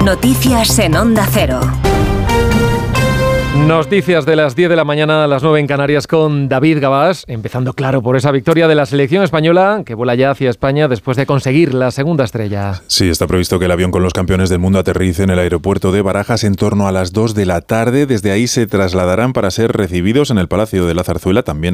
Noticias en Onda Cero. Noticias de las 10 de la mañana a las 9 en Canarias con David Gabás, empezando claro por esa victoria de la selección española que vuela ya hacia España después de conseguir la segunda estrella. Sí, está previsto que el avión con los campeones del mundo aterrice en el aeropuerto de Barajas en torno a las 2 de la tarde. Desde ahí se trasladarán para ser recibidos en el Palacio de la Zarzuela, también